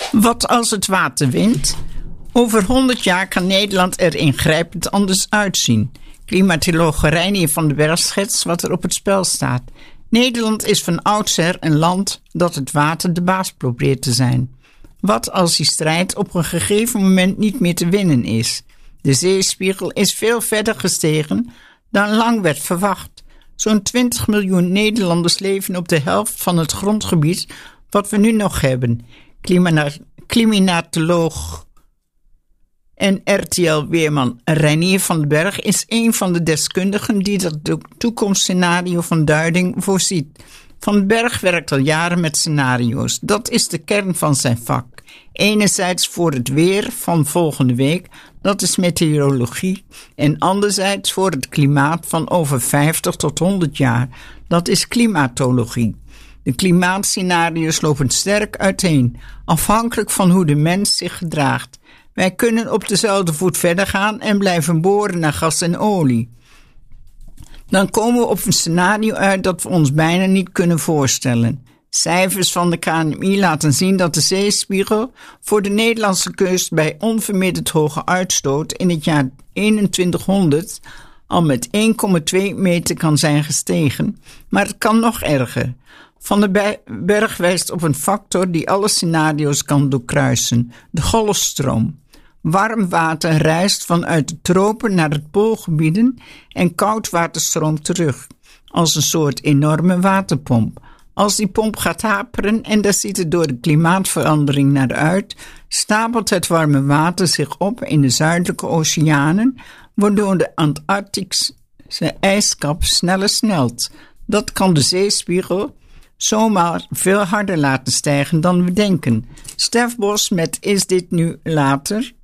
Wat als het water wint? Over 100 jaar kan Nederland er ingrijpend anders uitzien. Klimatoloog Reinier van den Berg schetst wat er op het spel staat. Nederland is van oudsher een land dat het water de baas probeert te zijn. Wat als die strijd op een gegeven moment niet meer te winnen is? De zeespiegel is veel verder gestegen dan lang werd verwacht. Zo'n 20 miljoen Nederlanders leven op de helft van het grondgebied wat we nu nog hebben. Klimatoloog en RTL-weerman Reinier van den Berg is een van de deskundigen die dat toekomstscenario van duiding voorziet. Van den Berg werkt al jaren met scenario's. Dat is de kern van zijn vak. Enerzijds voor het weer van volgende week, dat is meteorologie. En anderzijds voor het klimaat van over 50 tot 100 jaar, dat is klimatologie. De klimaatscenario's lopen sterk uiteen, afhankelijk van hoe de mens zich gedraagt. Wij kunnen op dezelfde voet verder gaan en blijven boren naar gas en olie. Dan komen we op een scenario uit dat we ons bijna niet kunnen voorstellen. Cijfers van de KNMI laten zien dat de zeespiegel voor de Nederlandse kust bij onverminderd hoge uitstoot in het jaar 2100 al met 1,2 meter kan zijn gestegen, maar het kan nog erger. Van den Berg wijst op een factor die alle scenario's kan doorkruisen, de golfstroom. Warm water reist vanuit de tropen naar het poolgebieden en koud water stroomt terug, als een soort enorme waterpomp. Als die pomp gaat haperen, en dat ziet er door de klimaatverandering naar uit, stapelt het warme water zich op in de zuidelijke oceanen, waardoor de Antarctische ijskap sneller snelt. Dat kan de zeespiegel zomaar veel harder laten stijgen dan we denken. Stef Bos met Is dit nu later?